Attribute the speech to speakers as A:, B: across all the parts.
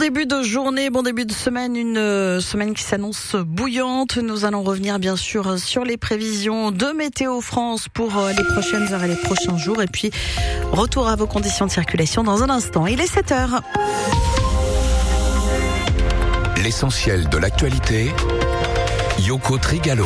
A: début de journée, bon début de semaine, une semaine qui s'annonce bouillante. Nous allons revenir bien sûr sur les prévisions de Météo France pour les prochaines heures et les prochains jours. Et puis, retour à vos conditions de circulation dans un instant. Il est 7h.
B: L'essentiel de l'actualité, Yoko Trigalo.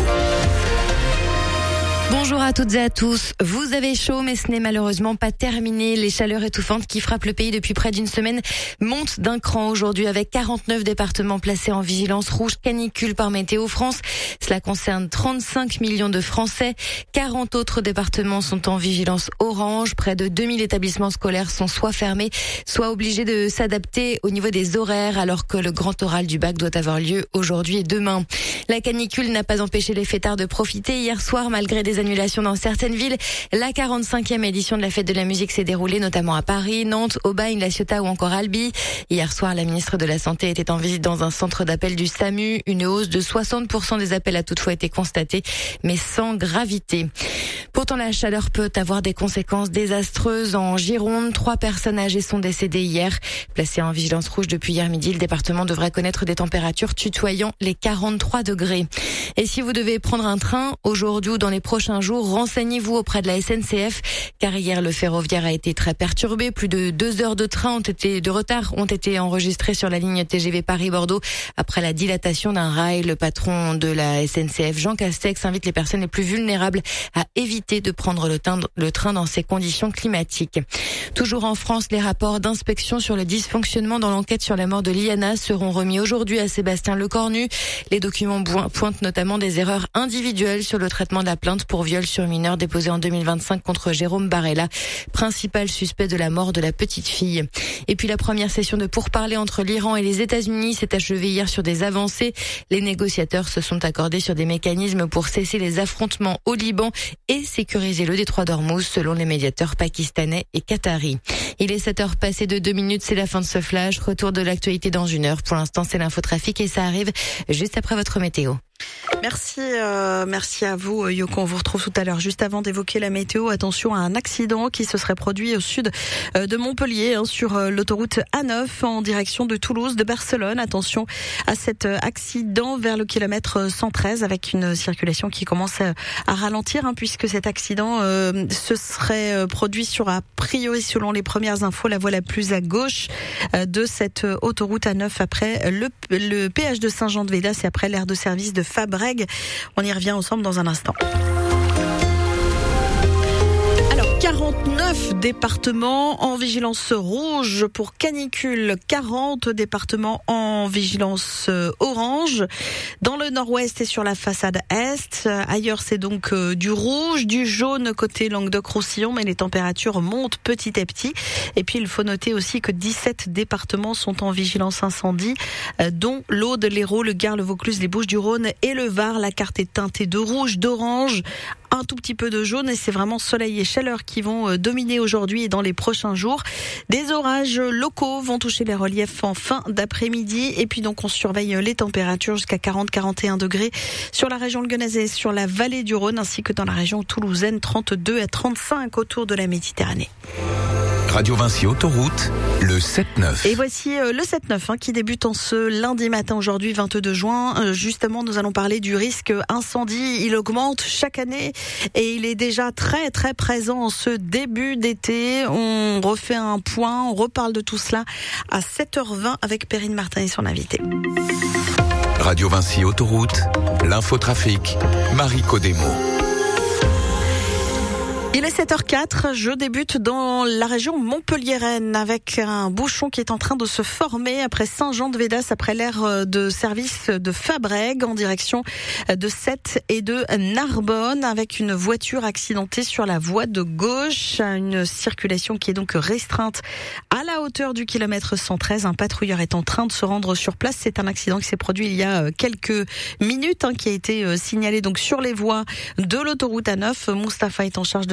C: Bonjour à toutes et à tous. Vous avez chaud, mais ce n'est malheureusement pas terminé. Les chaleurs étouffantes qui frappent le pays depuis près d'une semaine montent d'un cran aujourd'hui avec 49 départements placés en vigilance rouge canicule par Météo France. Cela concerne 35 millions de Français. 40 autres départements sont en vigilance orange. Près de 2000 établissements scolaires sont soit fermés, soit obligés de s'adapter au niveau des horaires alors que le grand oral du bac doit avoir lieu aujourd'hui et demain. La canicule n'a pas empêché les fêtards de profiter. Hier soir, malgré des annulations dans certaines villes, la 45e édition de la fête de la musique s'est déroulée notamment à Paris, Nantes, Aubagne, La Ciotat ou encore Albi. Hier soir, la ministre de la Santé était en visite dans un centre d'appel du SAMU. Une hausse de 60% des appels a toutefois été constatée, mais sans gravité. Pourtant, la chaleur peut avoir des conséquences désastreuses. En Gironde, 3 personnes âgées sont décédées hier. Placées en vigilance rouge depuis hier midi, le département devrait connaître des températures tutoyant les 43 degrés. Et si vous devez prendre un train aujourd'hui ou dans les prochains jours, renseignez-vous auprès de la SNCF, car hier le ferroviaire a été très perturbé. Plus de 2 heures de retard ont été enregistrées sur la ligne TGV Paris-Bordeaux après la dilatation d'un rail. Le patron de la SNCF, Jean Castex, invite les personnes les plus vulnérables à éviter de prendre le train dans ces conditions climatiques. Toujours en France, les rapports d'inspection sur le dysfonctionnement dans l'enquête sur la mort de Liana seront remis aujourd'hui à Sébastien Lecornu. Les documents pointent notamment des erreurs individuelles sur le traitement de la plainte pour viol sur mineur déposée en 2025 contre Jérôme Barella, principal suspect de la mort de la petite fille. Et puis la première session de pourparlers entre l'Iran et les États-Unis s'est achevée hier sur des avancées. Les négociateurs se sont accordés sur des mécanismes pour cesser les affrontements au Liban et sécuriser le détroit d'Ormuz selon les médiateurs pakistanais et qataris. Il est 7h passé de 2 minutes, c'est la fin de ce flash. Retour de l'actualité dans une heure. Pour l'instant, c'est l'infotrafic et ça arrive juste après votre météo.
A: Merci à vous Yoko. On vous retrouve tout à l'heure. Juste avant d'évoquer la météo, attention à un accident qui se serait produit au sud de Montpellier sur l'autoroute A9 en direction de Toulouse, de Barcelone. Attention à cet accident vers le kilomètre 113 avec une circulation qui commence à ralentir puisque cet accident se serait produit sur, a priori selon les premières infos, la voie la plus à gauche de cette autoroute A9 après le péage de Saint-Jean-de-Védas et après l'aire de service de Fabrègues. On y revient ensemble dans un instant. 49 départements en vigilance rouge pour canicule, 40 départements en vigilance orange. Dans le nord-ouest et sur la façade est. Ailleurs, c'est donc du rouge, du jaune côté Languedoc-Roussillon, mais les températures montent petit à petit. Et puis, il faut noter aussi que 17 départements sont en vigilance incendie, dont l'Aude, l'Hérault, le Gard, le Vaucluse, les Bouches-du-Rhône et le Var. La carte est teintée de rouge, d'orange, un tout petit peu de jaune et c'est vraiment soleil et chaleur qui vont dominer aujourd'hui et dans les prochains jours. Des orages locaux vont toucher les reliefs en fin d'après-midi et puis donc on surveille les températures jusqu'à 40-41 degrés sur la région lyonnaise, sur la vallée du Rhône ainsi que dans la région toulousaine, 32 à 35 autour de la Méditerranée.
B: Radio Vinci Autoroute, le 7-9.
A: Et voici le 7-9 qui débute en ce lundi matin, aujourd'hui 22 juin. Justement, nous allons parler du risque incendie. Il augmente chaque année et il est déjà très très présent en ce début d'été. On refait un point, on reparle de tout cela à 7h20 avec Perrine Martin et son invité.
B: Radio Vinci Autoroute, l'infotrafic, Marie Codemo.
A: Il est 7h04, je débute dans la région montpelliéraine avec un bouchon qui est en train de se former après Saint-Jean-de-Védas, après l'aire de service de Fabrègues en direction de Sète et de Narbonne avec une voiture accidentée sur la voie de gauche. Une circulation qui est donc restreinte à la hauteur du kilomètre 113. Un patrouilleur est en train de se rendre sur place. C'est un accident qui s'est produit il y a quelques minutes qui a été signalé donc sur les voies de l'autoroute A9. Mustapha est en charge de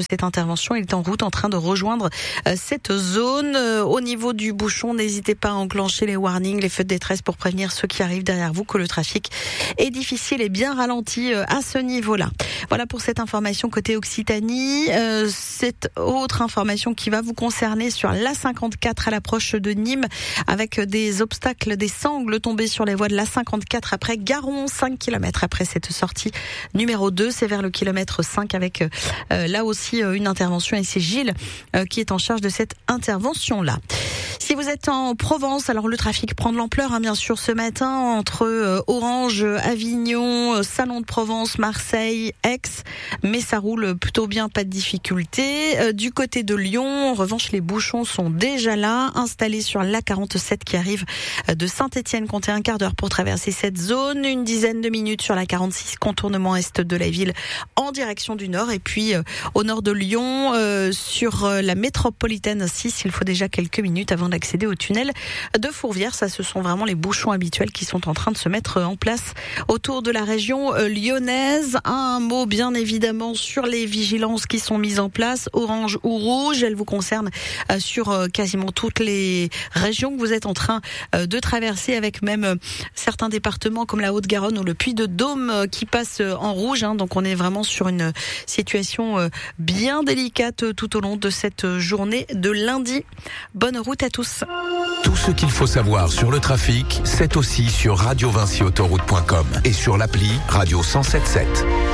A: cette intervention. Il est en route en train de rejoindre cette zone. Au niveau du bouchon, n'hésitez pas à enclencher les warnings, les feux de détresse pour prévenir ceux qui arrivent derrière vous que le trafic est difficile et bien ralenti à ce niveau-là. Voilà pour cette information côté Occitanie. Cette autre information qui va vous concerner sur l'A54 à l'approche de Nîmes, avec des obstacles, des sangles tombées sur les voies de l'A54 après Garon, 5 km après cette sortie numéro 2. C'est vers le kilomètre 5 avec là aussi une intervention, et c'est Gilles qui est en charge de cette intervention-là. Si vous êtes en Provence, alors le trafic prend de l'ampleur, bien sûr, ce matin entre Orange, Avignon, Salon de Provence, Marseille, Aix, mais ça roule plutôt bien, pas de difficulté. Du côté de Lyon, en revanche, les bouchons sont déjà là, installés sur l'A47 qui arrive de Saint-Étienne. Comptez un quart d'heure pour traverser cette zone, une dizaine de minutes sur la 46, contournement est de la ville en direction du nord, et puis au nord de Lyon, sur la métropolitaine 6, il faut déjà quelques minutes avant d'accéder au tunnel de Fourvière. Ça, ce sont vraiment les bouchons habituels qui sont en train de se mettre en place autour de la région lyonnaise. Un mot bien évidemment sur les vigilances qui sont mises en place, orange ou rouge. Elles vous concernent sur quasiment toutes les régions que vous êtes en train de traverser, avec même certains départements comme la Haute-Garonne ou le Puy-de-Dôme qui passent en rouge. Donc on est vraiment sur une situation bien délicate tout au long de cette journée de lundi. Bonne route à tous.
B: Tout ce qu'il faut savoir sur le trafic, c'est aussi sur radiovinciautoroute.com et sur l'appli Radio 107.7.